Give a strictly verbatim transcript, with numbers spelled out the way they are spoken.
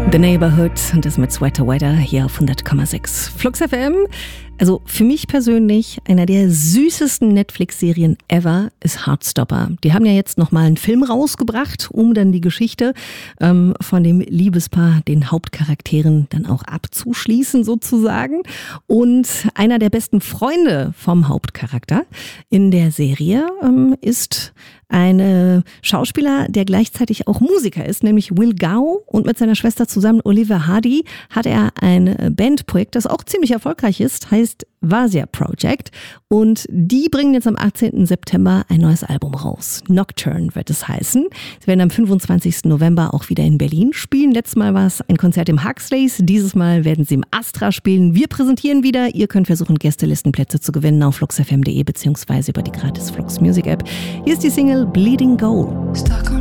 The Neighborhood und das mit Sweater Weather hier auf hundert Komma sechs Flux F M. Also für mich persönlich einer der süßesten Netflix-Serien ever ist Heartstopper. Die haben ja jetzt nochmal einen Film rausgebracht, um dann die Geschichte ähm, von dem Liebespaar, den Hauptcharakteren, dann auch abzuschließen sozusagen. Und einer der besten Freunde vom Hauptcharakter in der Serie ähm, ist ein Schauspieler, der gleichzeitig auch Musiker ist, nämlich Will Gao. Und mit seiner Schwester zusammen, Oliver Hardy, hat er ein Bandprojekt, das auch ziemlich erfolgreich ist, heißt Vasia Project. Und die bringen jetzt am achtzehnten September ein neues Album raus. Nocturne wird es heißen. Sie werden am fünfundzwanzigsten November auch wieder in Berlin spielen. Letztes Mal war es ein Konzert im Huxleys. Dieses Mal werden sie im Astra spielen. Wir präsentieren wieder. Ihr könnt versuchen, Gästelistenplätze zu gewinnen auf flux f m punkt de beziehungsweise über die gratis Flux Music App. Hier ist die Single Bleeding Gold.